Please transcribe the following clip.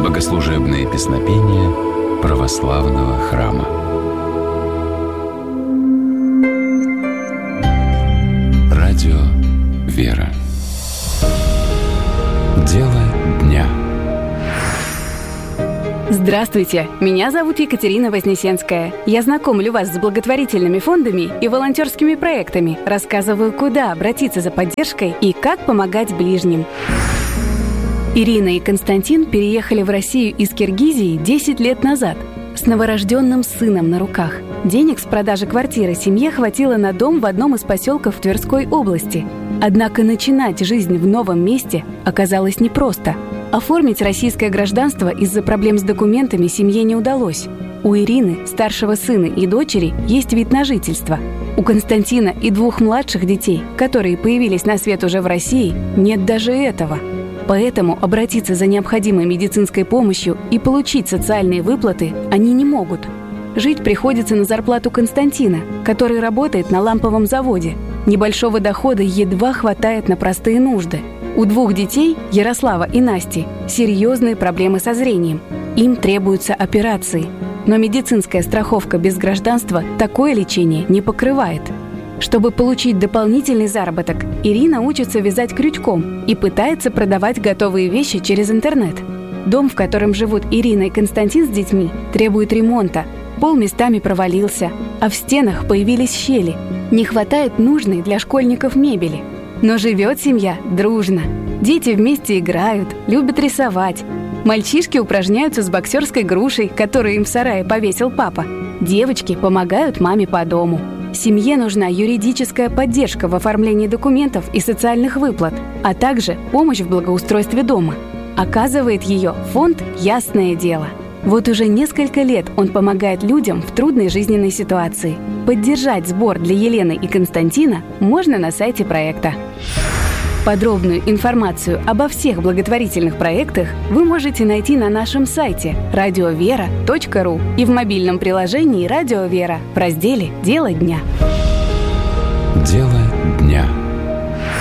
Богослужебные песнопения православного храма. Радио «Вера». Дело дня. Здравствуйте, меня зовут Екатерина Вознесенская. Я знакомлю вас с благотворительными фондами и волонтерскими проектами, рассказываю, куда обратиться за поддержкой и как помогать ближним. Ирина и Константин переехали в Россию из Киргизии 10 лет назад с новорожденным сыном на руках. Денег с продажи квартиры семье хватило на дом в одном из поселков Тверской области. Однако начинать жизнь в новом месте оказалось непросто. Оформить российское гражданство из-за проблем с документами семье не удалось. У Ирины, старшего сына и дочери, есть вид на жительство. У Константина и 2 младших детей, которые появились на свет уже в России, нет даже этого. Поэтому обратиться за необходимой медицинской помощью и получить социальные выплаты они не могут. Жить приходится на зарплату Константина, который работает на ламповом заводе. Небольшого дохода едва хватает на простые нужды. У 2 детей, Ярослава и Насти, серьезные проблемы со зрением. Им требуются операции. Но медицинская страховка без гражданства такое лечение не покрывает. Чтобы получить дополнительный заработок, Ирина учится вязать крючком и пытается продавать готовые вещи через интернет. Дом, в котором живут Ирина и Константин с детьми, требует ремонта. Пол местами провалился, а в стенах появились щели. Не хватает нужной для школьников мебели. Но живет семья дружно. Дети вместе играют, любят рисовать. Мальчишки упражняются с боксерской грушей, которую им в сарае повесил папа. Девочки помогают маме по дому. Семье нужна юридическая поддержка в оформлении документов и социальных выплат, а также помощь в благоустройстве дома. Оказывает ее фонд «Ясное дело». Вот уже несколько лет он помогает людям в трудной жизненной ситуации. Поддержать сбор для Елены и Константина можно на сайте проекта. Подробную информацию обо всех благотворительных проектах вы можете найти на нашем сайте radiovera.ru и в мобильном приложении «Радио Вера» в разделе «Дело дня». Дело